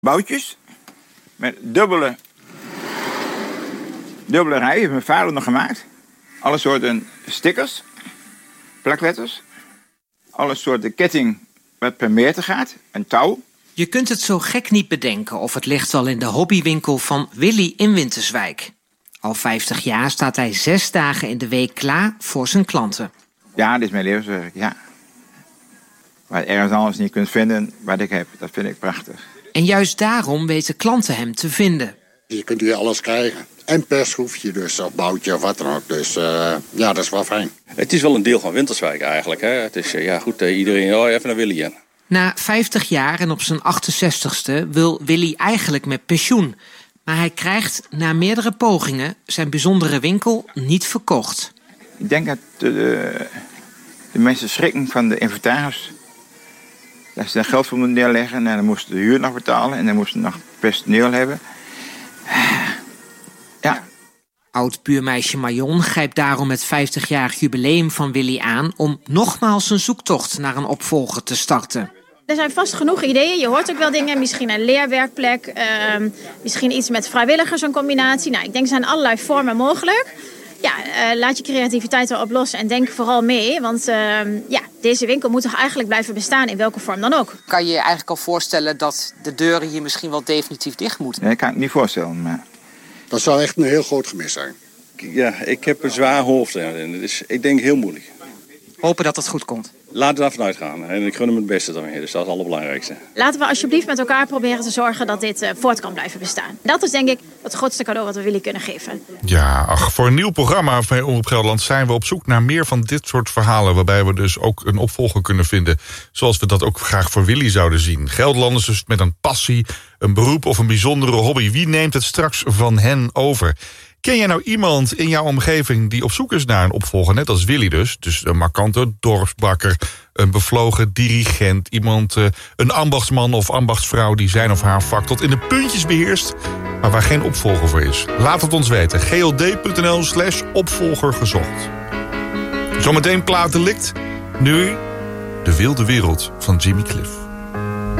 boutjes met dubbele rij, heeft mijn vader nog gemaakt. Alle soorten stickers, plakletters, alle soorten ketting wat per meter gaat, een touw. Je kunt het zo gek niet bedenken of het ligt al in de hobbywinkel van Willy in Winterswijk. Al 50 jaar staat hij 6 dagen in de week klaar voor zijn klanten. Ja, dit is mijn levenswerk, ja. Waar je ergens anders niet kunt vinden wat ik heb, dat vind ik prachtig. En juist daarom weten klanten hem te vinden. Je kunt hier alles krijgen. En per schroefje dus, of boutje of wat dan ook. Dus ja, dat is wel fijn. Het is wel een deel van Winterswijk eigenlijk. Hè? Het is iedereen even naar Willy in. Na 50 jaar en op zijn 68ste wil Willy eigenlijk met pensioen. Maar hij krijgt na meerdere pogingen zijn bijzondere winkel niet verkocht. Ik denk dat de mensen schrikken van de inventaris. Dat ze daar geld voor moeten neerleggen en dan moesten de huur nog betalen en dan moesten ze nog personeel hebben. Ja. Oud-buurmeisje Marion grijpt daarom het 50-jarig jubileum van Willy aan om nogmaals een zoektocht naar een opvolger te starten. Er zijn vast genoeg ideeën. Je hoort ook wel dingen. Misschien een leerwerkplek. Misschien iets met vrijwilligers, een combinatie. Nou, ik denk er zijn allerlei vormen mogelijk. Ja, laat je creativiteit erop los en denk vooral mee. Want deze winkel moet toch eigenlijk blijven bestaan in welke vorm dan ook. Kan je je eigenlijk al voorstellen dat de deuren hier misschien wel definitief dicht moeten? Nee, kan ik me niet voorstellen. Maar... Dat zou echt een heel groot gemis zijn. Ja, ik heb een zwaar hoofd. Dus ik denk heel moeilijk. Hopen dat het goed komt. Laten we daarvan uitgaan. En ik gun hem het beste daarmee. Dus dat is het allerbelangrijkste. Laten we alsjeblieft met elkaar proberen te zorgen dat dit voort kan blijven bestaan. Dat is denk ik het grootste cadeau wat we Willy kunnen geven. Ja, voor een nieuw programma van Omroep Gelderland zijn we op zoek naar meer van dit soort verhalen. Waarbij we dus ook een opvolger kunnen vinden. Zoals we dat ook graag voor Willy zouden zien. Gelderlanders dus met een passie, een beroep of een bijzondere hobby. Wie neemt het straks van hen over? Ken jij nou iemand in jouw omgeving die op zoek is naar een opvolger? Net als Willy dus. Dus een markante dorpsbakker, een bevlogen dirigent, iemand, een ambachtsman of ambachtsvrouw die zijn of haar vak tot in de puntjes beheerst, maar waar geen opvolger voor is. Laat het ons weten. gld.nl/opvolger gezocht. Zometeen Plaatdelict. Nu de wilde wereld van Jimmy Cliff.